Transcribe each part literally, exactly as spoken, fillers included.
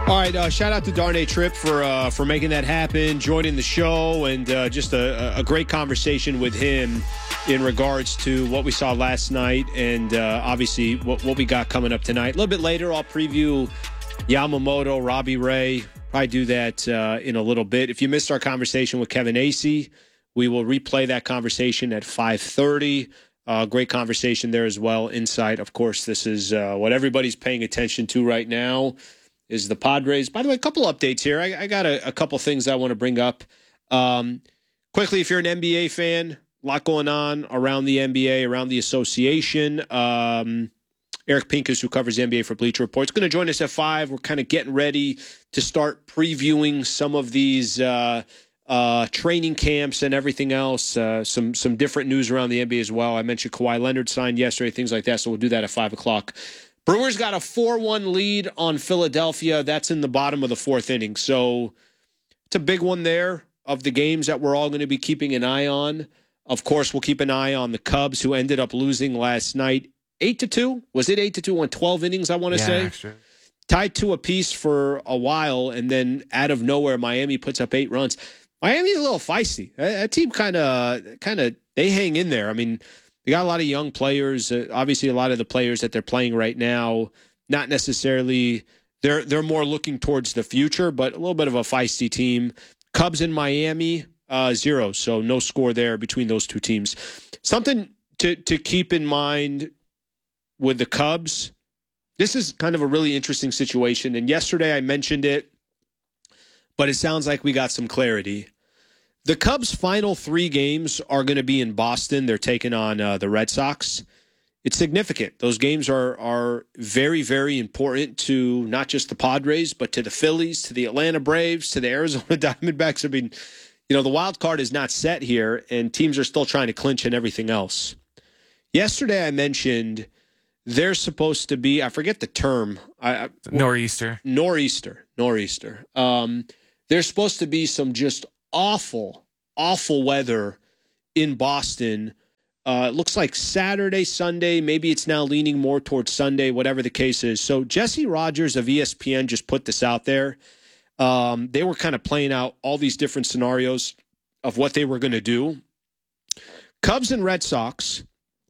All right, uh, shout out to Darnay Tripp for uh, for making that happen, joining the show, and uh, just a, a great conversation with him in regards to what we saw last night and uh, obviously what, what we got coming up tonight. A little bit later, I'll preview Yamamoto, Robbie Ray. Probably do that uh, in a little bit. If you missed our conversation with Kevin Acee, we will replay that conversation at five thirty. Uh, great conversation there as well. Insight, of course, this is uh, what everybody's paying attention to right now. Is the Padres. By the way, a couple updates here. I, I got a, a couple things I want to bring up. Um, quickly, if you're an N B A fan, a lot going on around the N B A, around the association. Um, Eric Pincus, who covers the N B A for Bleacher Report, is going to join us at five. We're kind of getting ready to start previewing some of these uh, uh, training camps and everything else. Uh, some some different news around the N B A as well. I mentioned Kawhi Leonard signed yesterday, things like that, so we'll do that at five o'clock. Brewers got a four one lead on Philadelphia. That's in the bottom of the fourth inning. So it's a big one there of the games that we're all going to be keeping an eye on. Of course, we'll keep an eye on the Cubs, who ended up losing last night eight to two. Was it eight to two on twelve innings, I want to yeah, say? Extra. Tied to a piece for a while, and then out of nowhere, Miami puts up eight runs. Miami's a little feisty. That, that team kind of, kind of, they hang in there. I mean, they got a lot of young players. Uh, obviously, a lot of the players that they're playing right now, not necessarily, they're they're more looking towards the future, but a little bit of a feisty team. Cubs in Miami, uh, zero. So no score there between those two teams. Something to, to keep in mind with the Cubs, this is kind of a really interesting situation. And yesterday I mentioned it, but it sounds like we got some clarity. The Cubs' final three games are going to be in Boston. They're taking on uh, the Red Sox. It's significant. Those games are are very, very important to not just the Padres, but to the Phillies, to the Atlanta Braves, to the Arizona Diamondbacks. I mean, you know, the wild card is not set here, and teams are still trying to clinch and everything else. Yesterday I mentioned there's supposed to be, I forget the term. I, I, Nor'easter. Nor'easter. Nor'easter. Um, there's supposed to be some just awful, awful weather in Boston. Uh, it looks like Saturday, Sunday. Maybe it's now leaning more towards Sunday, whatever the case is. So Jesse Rogers of E S P N just put this out there. Um, they were kind of playing out all these different scenarios of what they were going to do. Cubs and Red Sox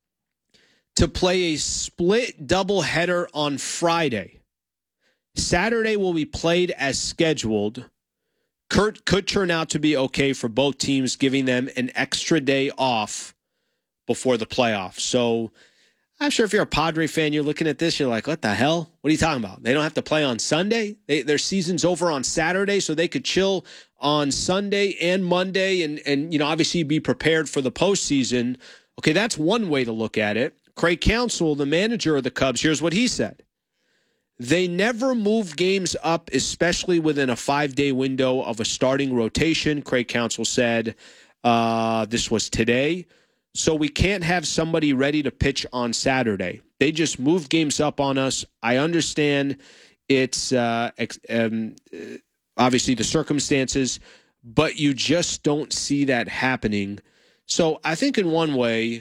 to play a split doubleheader on Friday. Saturday will be played as scheduled. Kurt could turn out to be okay for both teams, giving them an extra day off before the playoffs. So I'm sure if you're a Padre fan, you're looking at this, you're like, what the hell? What are you talking about? They don't have to play on Sunday? They, their season's over on Saturday, so they could chill on Sunday and Monday and, and you know, obviously be prepared for the postseason. Okay, that's one way to look at it. Craig Counsell, the manager of the Cubs, here's what he said. They never move games up, especially within a five-day window of a starting rotation. Craig Counsell said uh, this was today. So we can't have somebody ready to pitch on Saturday. They just move games up on us. I understand it's uh, ex- um, obviously the circumstances, but you just don't see that happening. So I think in one way,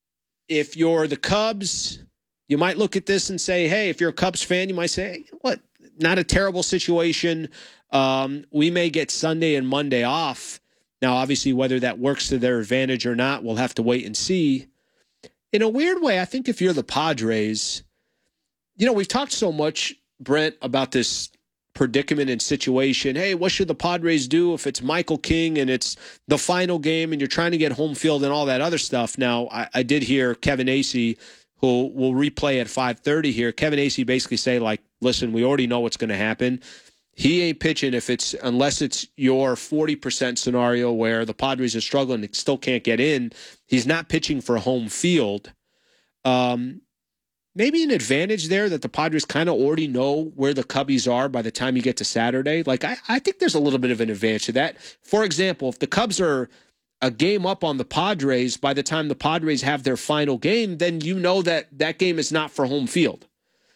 if you're the Cubs, you might look at this and say, hey, if you're a Cubs fan, you might say, hey, what? Not a terrible situation. Um, we may get Sunday and Monday off. Now, obviously, whether that works to their advantage or not, we'll have to wait and see. In a weird way, I think if you're the Padres, you know, we've talked so much, Brent, about this predicament and situation. Hey, what should the Padres do if it's Michael King and it's the final game and you're trying to get home field and all that other stuff? Now, I, I did hear Kevin Acee, who will replay at five thirty here. Kevin Acee basically say, like, listen, we already know what's going to happen. He ain't pitching if it's unless it's your forty percent scenario where the Padres are struggling and still can't get in. He's not pitching for home field. Um, maybe an advantage there that the Padres kind of already know where the Cubbies are by the time you get to Saturday. Like, I, I think there's a little bit of an advantage to that. For example, if the Cubs are a game up on the Padres by the time the Padres have their final game, then you know that that game is not for home field.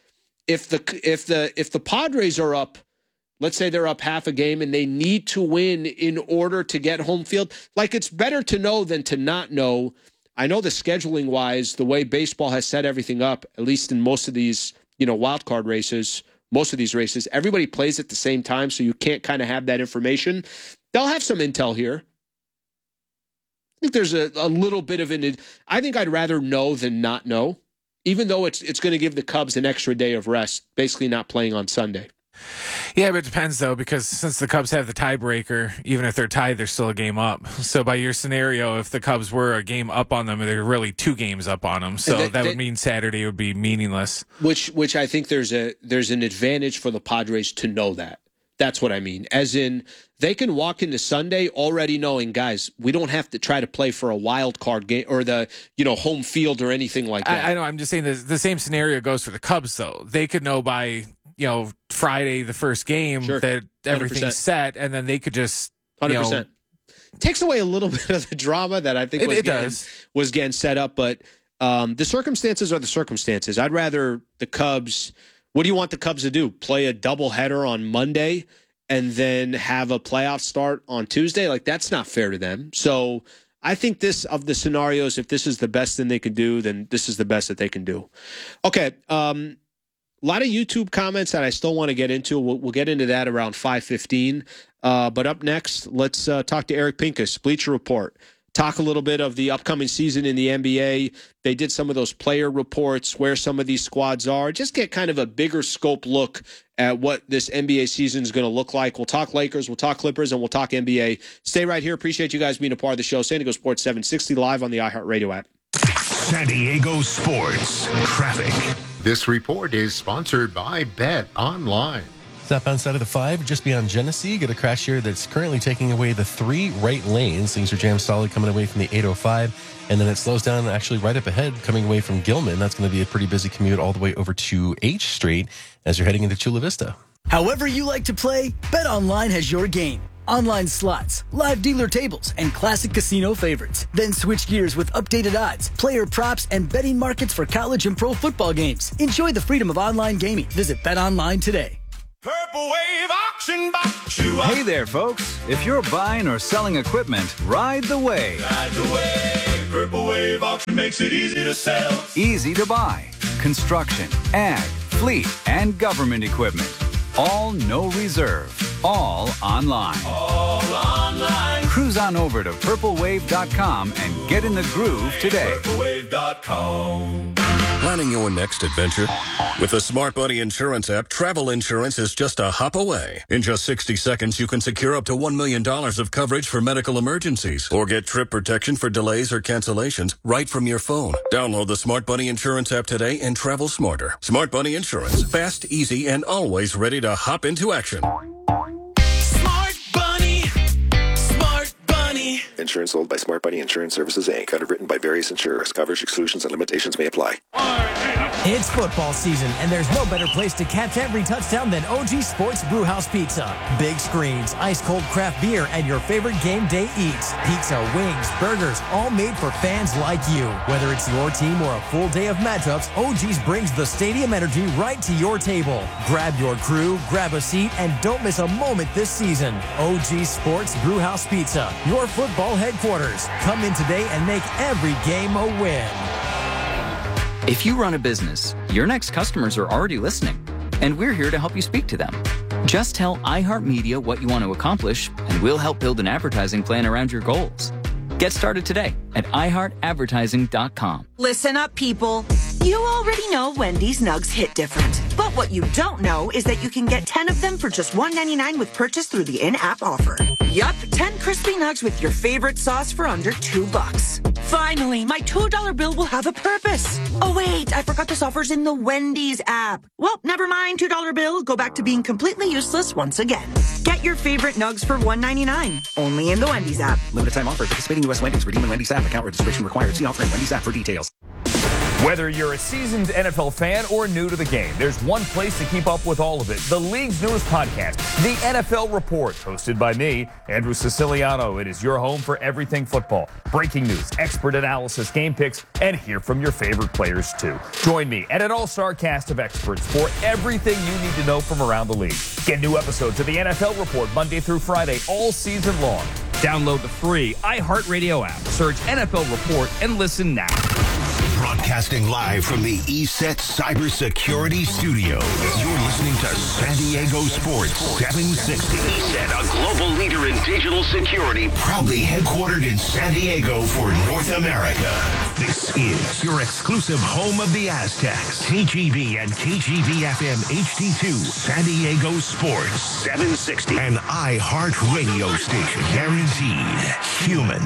If the if the if the Padres are up, let's say they're up half a game and they need to win in order to get home field, like, it's better to know than to not know. I know the scheduling wise, the way baseball has set everything up, at least in most of these, you know, wild card races, most of these races. Everybody plays at the same time, so you can't kind of have that information. They'll have some intel here. I think there's a, a little bit of an. I think I'd rather know than not know, even though it's it's going to give the Cubs an extra day of rest, basically not playing on Sunday. Yeah, but it depends, though, because since the Cubs have the tiebreaker, even if they're tied, they're still a game up. So by your scenario, if the Cubs were a game up on them, they're really two games up on them. So that, that would mean Saturday would be meaningless. Which which I think there's a there's an advantage for the Padres to know that. That's what I mean. As in, they can walk into Sunday already knowing, guys, we don't have to try to play for a wild card game or the, you know, home field or anything like that. I, I know. I'm just saying the, the same scenario goes for the Cubs, though. They could know by, you know, Friday, the first game, sure. that everything's one hundred percent set, and then they could just, you one hundred percent. Know. Takes away a little bit of the drama that I think it, was, it getting, does. was getting set up, but um, the circumstances are the circumstances. I'd rather the Cubs, what do you want the Cubs to do? Play a doubleheader on Monday and then have a playoff start on Tuesday? Like, that's not fair to them. So I think this, of the scenarios, if this is the best thing they can do, then this is the best that they can do. Okay, um, a lot of YouTube comments that I still want to get into. We'll, we'll get into that around five fifteen. Uh, but up next, let's uh, talk to Eric Pincus, Bleacher Report. Talk a little bit of the upcoming season in the N B A. They did some of those player reports, where some of these squads are. Just get kind of a bigger scope look at what this N B A season is going to look like. We'll talk Lakers, we'll talk Clippers, and we'll talk N B A. Stay right here. Appreciate you guys being a part of the show. San Diego Sports seven sixty live on the iHeartRadio app. San Diego Sports Traffic. This report is sponsored by Bet Online. Southbound side of the five, just beyond Genesee, get a crash here that's currently taking away the three right lanes. Things are jammed solid coming away from the eight oh five, and then it slows down actually right up ahead coming away from Gilman. That's going to be a pretty busy commute all the way over to H Street as you're heading into Chula Vista. However you like to play, BetOnline has your game. Online slots, live dealer tables, and classic casino favorites. Then switch gears with updated odds, player props, and betting markets for college and pro football games. Enjoy the freedom of online gaming. Visit BetOnline today. Purple Wave Auction Box. Hey there, folks. If you're buying or selling equipment, ride the wave. Ride the wave. Purple Wave Auction makes it easy to sell. Easy to buy. Construction, ag, fleet, and government equipment. All no reserve. All online. All online. Cruise on over to purple wave dot com and get in the groove today. purple wave dot com. Planning your next adventure? With the Smart Buddy Insurance app, travel insurance is just a hop away. In just sixty seconds, you can secure up to one million dollars of coverage for medical emergencies or get trip protection for delays or cancellations right from your phone. Download the Smart Buddy Insurance app today and travel smarter. Smart Buddy Insurance. Fast, easy, and always ready to hop into action. Smart Bunny. Smart Bunny. Insurance sold by Smart Bunny Insurance Services, Incorporated. Underwritten by various insurers. Coverage, exclusions, and limitations may apply. It's football season, and there's no better place to catch every touchdown than O G Sports Brewhouse Pizza. Big screens, ice-cold craft beer, and your favorite game day eats. Pizza, wings, burgers, all made for fans like you. Whether it's your team or a full day of matchups, O G's brings the stadium energy right to your table. Grab your crew, grab a seat, and don't miss a moment this season. O G Sports Brewhouse Pizza, your football headquarters. Come in today and make every game a win. If you run a business, your next customers are already listening, and we're here to help you speak to them. Just tell iHeartMedia what you want to accomplish, and we'll help build an advertising plan around your goals. Get started today at i heart advertising dot com. Listen up, people. You already know Wendy's Nugs hit different. But what you don't know is that you can get ten of them for just one ninety-nine with purchase through the in-app offer. Yup, ten crispy nugs with your favorite sauce for under two bucks. Finally, my two dollar bill will have a purpose. Oh, wait, I forgot this offer's in the Wendy's app. Well, never mind, two dollar bill. Go back to being completely useless once again. Get your favorite nugs for one ninety-nine. Only in the Wendy's app. Limited time offer. Participating U S Wendy's. Redeem in Wendy's app. Account registration required. See offer in Wendy's app for details. Whether you're a seasoned N F L fan or new to the game, there's one place to keep up with all of it. The league's newest podcast, The N F L Report, hosted by me, Andrew Siciliano. It is your home for everything football. Breaking news, expert analysis, game picks, and hear from your favorite players, too. Join me and an all-star cast of experts for everything you need to know from around the league. Get new episodes of The N F L Report Monday through Friday all season long. Download the free iHeartRadio app. Search N F L Report and listen now. Broadcasting live from the E S E T Cybersecurity Studios. You're listening to San Diego Sports seven sixty. E S E T, a global leader in digital security, proudly headquartered in San Diego for North America. This is your exclusive home of the Aztecs. K G B and K G B F M H D two, San Diego Sports seven sixty. An iHeart radio station. Guaranteed human.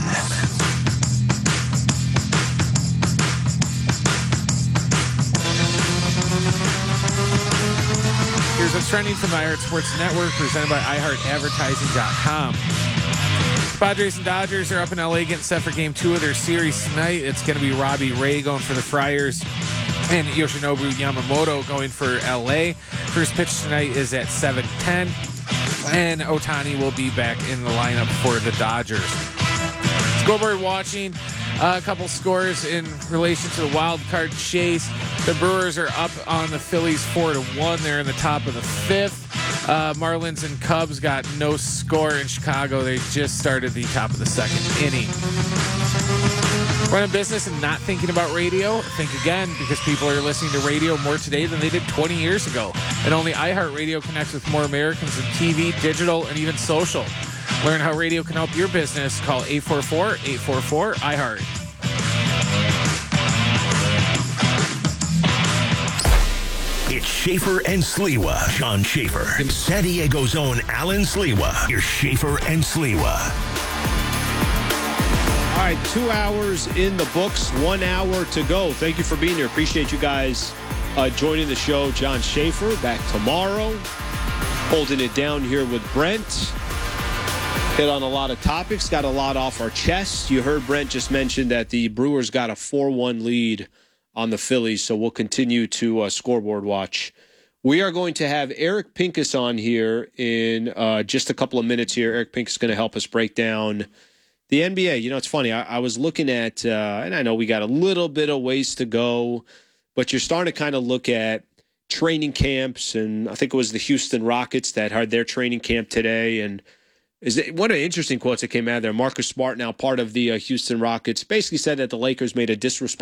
Here's what's trending from the iHeart Sports Network, presented by i heart advertising dot com. Padres and Dodgers are up in L A getting set for game two of their series tonight. It's going to be Robbie Ray going for the Friars and Yoshinobu Yamamoto going for L A. First pitch tonight is at seven ten, and Ohtani will be back in the lineup for the Dodgers. Scoreboard watching. Uh, a couple scores in relation to the wild card chase. The Brewers are up on the Phillies four to one. They're in the top of the fifth. Uh, Marlins and Cubs got no score in Chicago. They just started the top of the second inning. Running a business and not thinking about radio? Think again, because people are listening to radio more today than they did twenty years ago. And only iHeartRadio connects with more Americans than T V, digital, and even social. Learn how radio can help your business. Call eight four four, eight four four, I heart. It's Schaefer and Sliwa. John Schaefer. San Diego's own Alan Sliwa. Here's Schaefer and Sliwa. All right, two hours in the books, one hour to go. Thank you for being here. Appreciate you guys uh, joining the show. John Schaefer back tomorrow. Holding it down here with Brent. Hit on a lot of topics, got a lot off our chest. You heard Brent just mention that the Brewers got a four one lead on the Phillies, so we'll continue to uh, scoreboard watch. We are going to have Eric Pincus on here in uh, just a couple of minutes here. Eric Pincus is going to help us break down the N B A. You know, it's funny. I, I was looking at, uh, and I know we got a little bit of ways to go, but you're starting to kind of look at training camps, and I think it was the Houston Rockets that had their training camp today, and Is it, one of the interesting quotes that came out of there, Marcus Smart, now part of the uh, Houston Rockets, basically said that the Lakers made a disrespectful